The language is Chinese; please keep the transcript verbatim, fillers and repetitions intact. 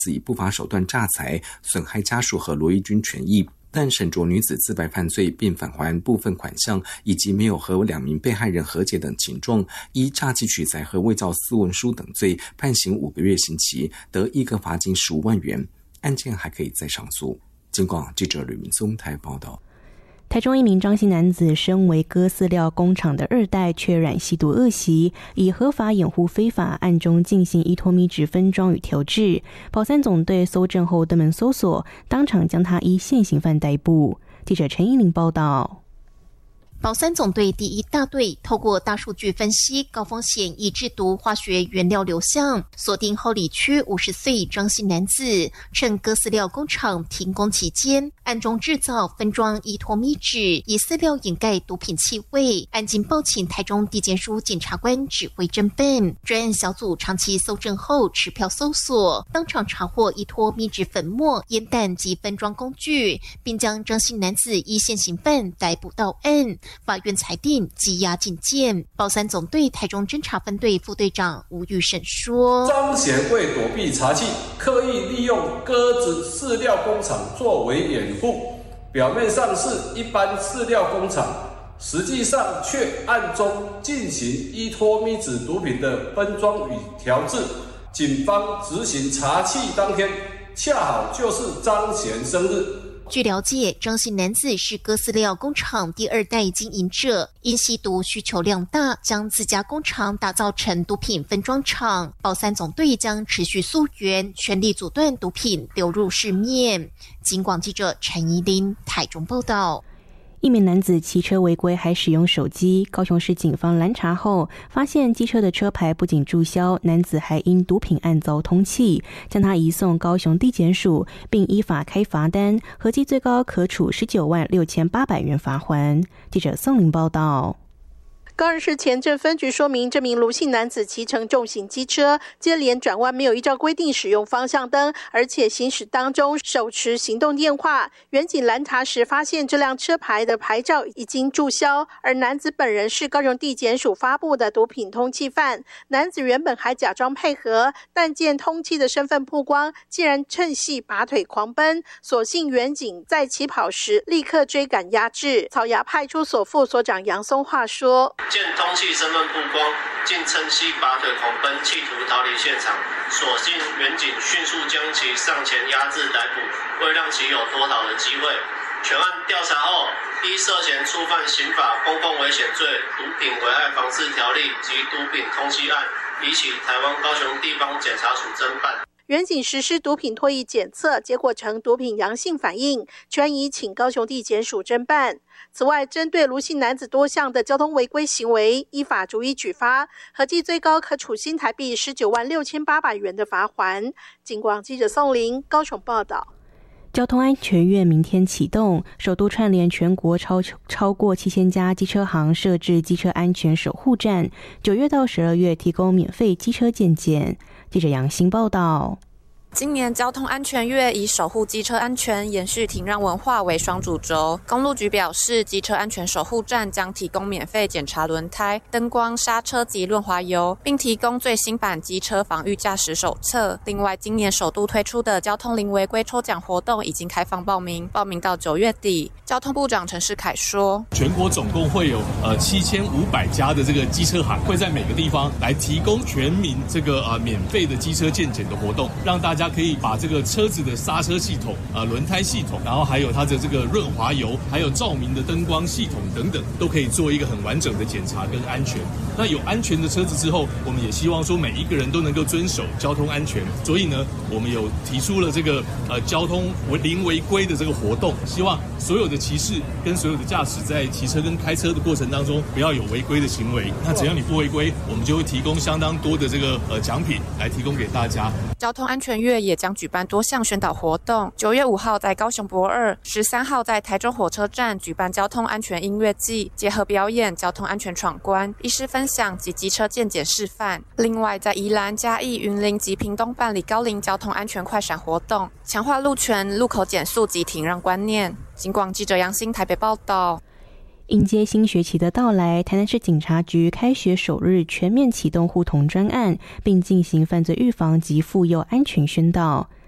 以不法手段诈财，损害家属和罗义军权益。但沈卓女子自白犯罪并返还部分款项，以及没有和两名被害人和解等情状，依诈欺取财和伪造私文书等罪，判刑五个月刑期，得一个罚金十五万元。案件还可以再上诉。警广记者吕明松台报道。 台中一名张姓男子身为割饲料工厂的二代，却染吸毒恶习，以合法掩护非法，暗中进行依托咪酯分装与调制。保三总队搜证后登门搜索，当场将他依现行犯逮捕。记者陈依玲报道。 保三总队第一大队透过大数据分析高风险易制毒化学原料流向，锁定后里区五十岁张姓男子，趁割饲料工厂停工期间，暗中制造分装依托咪酯，以饲料掩盖毒品气味。案经报请台中地检署检察官指挥侦办，专案小组长期搜证后持票搜索，当场查获依托咪酯粉末、烟弹及分装工具，并将张姓男子依现行犯逮捕到案。法院裁定羁押禁见。保三总队台中侦查分队副队长吴玉胜说： 张显为躲避查缉，刻意利用鸽子饲料工厂作为掩护，表面上是一般饲料工厂，实际上却暗中进行依托咪酯毒品的分装与调制。警方执行查缉当天，恰好就是张显生日。 据了解，张姓男子是割饲料工厂第二代经营者，因吸毒需求量大，将自家工厂打造成毒品分装厂。保三总队将持续溯源，全力阻断毒品流入市面。警广记者陈怡琳台中报道。 一名男子骑车违规还使用手机，高雄市警方拦查后发现机车的车牌不仅注销，男子还因毒品案遭通缉，将他移送高雄地检署，并依法开罚单，合计最高可处十九万六千八百元罚锾。记者宋玲报道。 高雄市前镇分局说明，这名卢姓男子骑乘重型机车，接连转弯没有依照规定使用方向灯，而且行驶当中手持行动电话。员警拦查时发现这辆车牌的牌照已经注销，而男子本人是高雄地检署发布的毒品通缉犯。男子原本还假装配合，但见通缉的身份曝光，竟然趁隙拔腿狂奔。所幸员警在起跑时立刻追赶压制。草衙派出所副所长杨松化说： 见通缉身份曝光，竟趁隙拔腿狂奔，企图逃离现场。所幸员警迅速将其上前压制逮捕，未让其有脱逃的机会。全案调查后，依涉嫌触犯刑法公共危险罪、毒品危害防治条例及毒品通缉案，移起台湾高雄地方检察署侦办。 员警实施毒品唾液检测，结果呈毒品阳性反应，全移请高雄地检署侦办。此外，针对卢姓男子多项的交通违规行为，依法逐一举发，合计最高可处新台币十九万六千八百元的罚锾。警广记者宋玲高雄报道。 交通安全月明天启动，首都串联全国超超过七千家机车行，设置机车安全守护站，九月到十二月提供免费机车健检。记者杨欣报道。 今年交通安全月以守护机车安全、延续停让文化为双主轴。公路局表示，机车安全守护站将提供免费检查轮胎、灯光、刹车及润滑油，并提供最新版机车防御驾驶手册。另外，今年首度推出的交通零违规抽奖活动已经开放报名，报名到九月底。交通部长陈世凯说， 全国总共会有呃七千五百家的这个机车行，会在每个地方来提供全民这个呃免费的机车健检的活动，让大家大家可以把这个车子的刹车系统、呃轮胎系统，然后还有它的这个润滑油，还有照明的灯光系统等等，都可以做一个很完整的检查跟安全。那有安全的车子之后，我们也希望说每一个人都能够遵守交通安全。所以呢，我们有提出了这个呃交通零违规的这个活动，希望所有的骑士跟所有的驾驶在骑车跟开车的过程当中，不要有违规的行为。那只要你不违规，我们就会提供相当多的这个呃奖品来提供给大家。 交通安全月也将举办多项宣导活动，九月五号在高雄博二，十三号在台中火车站举办交通安全音乐季，结合表演、交通安全闯关、医师分享及机车健检示范。另外，在宜兰、嘉义、云林及屏东办理高龄交通安全快闪活动，强化路权、路口减速及停让观念。警广记者杨欣台北报道。 迎接新学期的到来，台南市警察局开学首日全面启动互同专案，并进行犯罪预防及妇幼安全宣导。